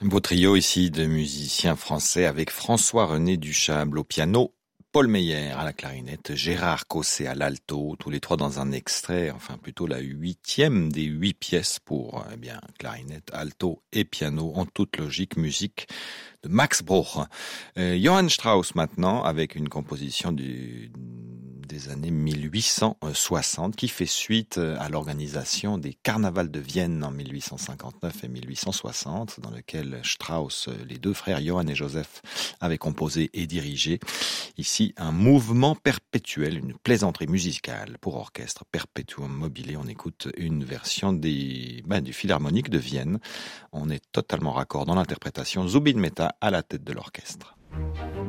Beau trio ici de musiciens français avec François-René Duchâble au piano, Paul Meyer à la clarinette, Gérard Cosset à l'alto, tous les trois dans un extrait, enfin plutôt la 8e des 8 pièces pour clarinette, alto et piano, en toute logique, musique de Max Bruch. Johann Strauss maintenant, avec une composition des années 1860 qui fait suite à l'organisation des carnavals de Vienne en 1859 et 1860, dans lequel Strauss, les deux frères Johann et Joseph, avaient composé et dirigé. Ici, un mouvement perpétuel, une plaisanterie musicale pour orchestre, Perpetuum mobile. On écoute une version du Philharmonique de Vienne. On est totalement raccord dans l'interprétation. Zubin Mehta à la tête de l'orchestre.